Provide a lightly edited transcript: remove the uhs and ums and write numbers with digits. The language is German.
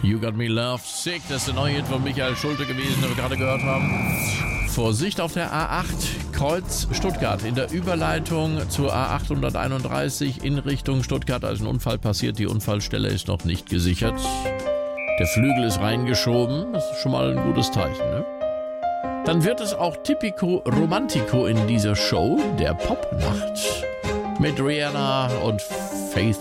You Got Me Love Sick, das ist der neue Hit von Michael Schulte gewesen, den wir gerade gehört haben. Vorsicht auf der A8, Kreuz Stuttgart. In der Überleitung zur A831 in Richtung Stuttgart, als ein Unfall passiert. Die Unfallstelle ist noch nicht gesichert. Der Flügel ist reingeschoben, das ist schon mal ein gutes Zeichen, ne? Dann wird es auch Typico Romantico in dieser Show, der Popnacht. Mit Rihanna und Faith